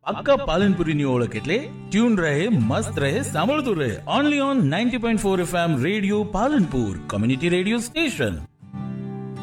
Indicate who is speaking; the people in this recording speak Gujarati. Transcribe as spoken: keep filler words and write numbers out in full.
Speaker 1: આખા પાલનપુરીની ઓળખ એટલે ટ્યુન રહે, મસ્ત રહે, સાંભળતું રહે. Only on ninety point four FM radio Palanpur, community radio station.